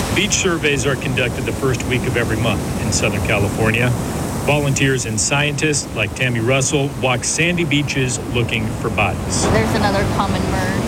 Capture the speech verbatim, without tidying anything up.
Beach surveys are conducted the first week of every month in Southern California. Volunteers and scientists like Tammy Russell walk sandy beaches looking for bodies. There's another common merge.